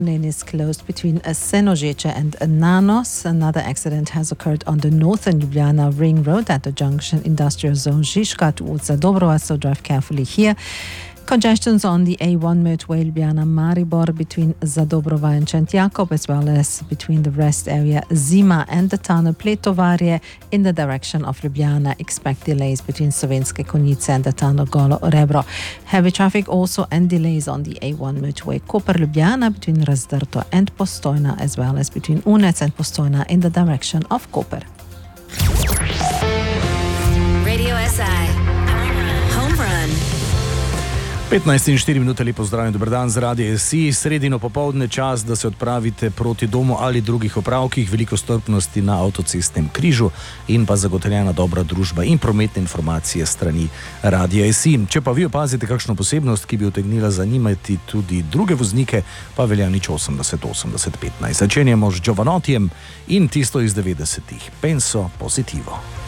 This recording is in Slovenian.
Lane is closed between Senožeče and Nanos. Another accident has occurred on the northern Ljubljana Ring Road at the junction Industrial Zone Žižka towards Zadobrova, so drive carefully here. Congestions on the A1 motorway Ljubljana-Maribor between Zadobrova and Šentjakov, as well as between the rest area Zima and the tunnel Pletovarje in the direction of Ljubljana. Expect delays between Slovenske Konjice and the tunnel Golo Rebro. Heavy traffic also and delays on the A1 motorway Koper-Ljubljana between Razdrto and Postojna, as well as between Unec and Postojna in the direction of Koper. Radio SI. Home run. 15:04, lepo zdrav in dober dan z Radia SI. Sredino popoldne čas, da se odpravite proti domu ali drugih opravkih, veliko strpnosti na avtocestnem križu in pa zagotovljena dobra družba in prometne informacije strani Radia SI. Če pa vi opazite kakšno posebnost, ki bi utegnila zanimati tudi druge voznike, pa velja nič 80 80 15. Začenjamo z Giovanotijem in tisto iz 90-ih. Penso positivo.